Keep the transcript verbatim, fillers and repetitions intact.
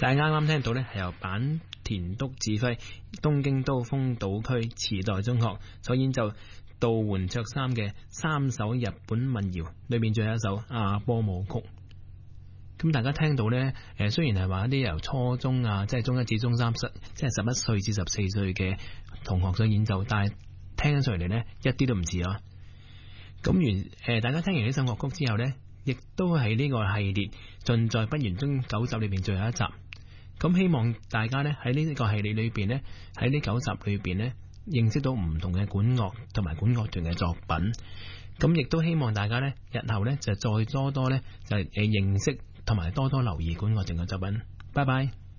但係啱啱聽到呢，係由坂田篤指揮東京都豐島區池袋中學所演奏渡垣卓三嘅三首日本民謠，裏面仲有一首阿波舞曲。咁大家聽到呢，誒雖然係話一啲由初中啊，即係中一至中三十，即係十一歲至十四歲嘅同學所演奏，但係聽起上嚟呢，一啲都唔似啊。咁完誒，大家聽完呢首樂曲之後呢，亦都係呢個系列盡在不言中九集裏邊最後一集。咁希望大家呢，喺呢個系列裏邊呢，喺呢九集裏邊呢，認識到唔同嘅管樂同埋管樂團嘅作品。咁亦都希望大家呢，日後呢，就再多多呢，就係誒認識同埋多多留意管樂團嘅作品。拜拜。